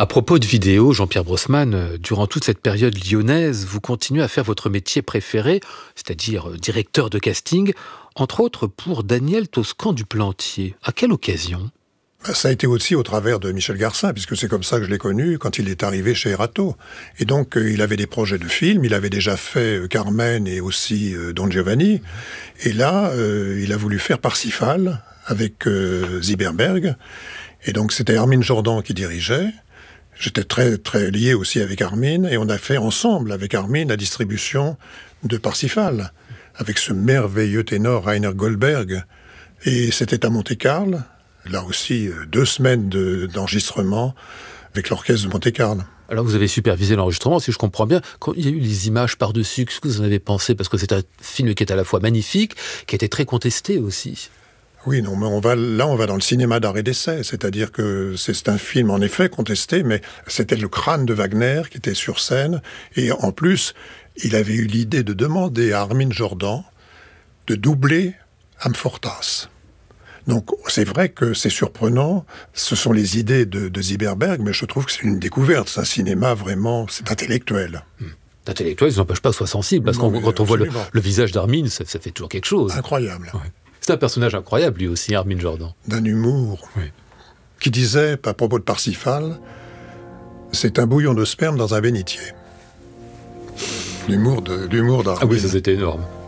À propos de vidéos, Jean-Pierre Brossman, durant toute cette période lyonnaise, vous continuez à faire votre métier préféré, c'est-à-dire directeur de casting, entre autres pour Daniel Toscan du Plantier. À quelle occasion ? Ça a été aussi au travers de Michel Garcin, puisque c'est comme ça que je l'ai connu quand il est arrivé chez Erato. Et donc, il avait des projets de films, il avait déjà fait Carmen et aussi Don Giovanni. Et là, il a voulu faire Parsifal avec Zyberberg. Et donc, c'était Armin Jordan qui dirigeait. J'étais très, très lié aussi avec Armin, et on a fait ensemble avec Armin la distribution de Parsifal, avec ce merveilleux ténor Rainer Goldberg. Et c'était à Monte-Carlo. Là aussi, 2 semaines d'enregistrement avec l'orchestre de Monte-Carlo. Alors vous avez supervisé l'enregistrement, si je comprends bien. Quand il y a eu les images par-dessus, qu'est-ce que vous en avez pensé ? Parce que c'est un film qui est à la fois magnifique, qui a été très contesté aussi. Oui, non, mais on va dans le cinéma d'art et d'essai. C'est-à-dire que c'est un film, en effet, contesté, mais c'était le crâne de Wagner qui était sur scène. Et en plus, il avait eu l'idée de demander à Armin Jordan de doubler Amfortas. Donc, c'est vrai que c'est surprenant. Ce sont les idées de Zyberberg, mais je trouve que c'est une découverte. C'est un cinéma vraiment, c'est intellectuel. Intellectuel, ça n'empêche pas que ce soit sensible, parce que quand on voit le visage d'Armin, ça fait toujours quelque chose. Incroyable. Ouais. C'est un personnage incroyable, lui aussi, Armin Jordan. D'un humour. Oui. Qui disait, à propos de Parsifal, c'est un bouillon de sperme dans un bénitier. L'humour d'Armin. Ah oui, ça c'était énorme.